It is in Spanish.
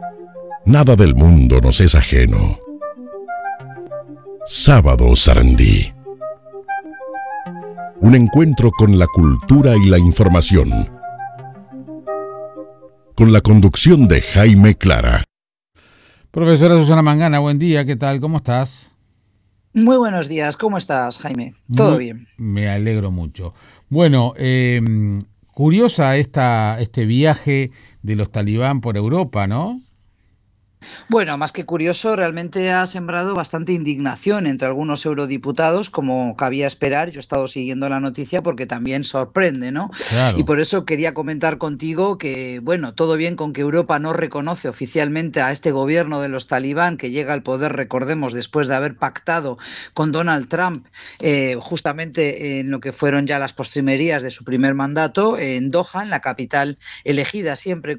Nada del mundo nos es ajeno. Sábado Sarandí. Un encuentro con la cultura y la información. Con la conducción de Jaime Clara. Profesora Susana Mangana, buen día, ¿qué tal? ¿Cómo estás? Muy buenos días, ¿cómo estás, Jaime? ¿Todo bien? Me alegro mucho. Bueno, curiosa este viaje de los talibán por Europa, ¿no? Bueno, más que curioso, realmente ha sembrado bastante indignación entre algunos eurodiputados, como cabía esperar. Yo he estado siguiendo la noticia porque también sorprende, ¿no? Y Claro. por eso quería comentar contigo que, bueno, todo bien con que Europa no reconoce oficialmente a este gobierno de los talibán que llega al poder, recordemos, después de haber pactado con Donald Trump, justamente en lo que fueron ya las postrimerías de su primer mandato, en Doha, en la capital elegida siempre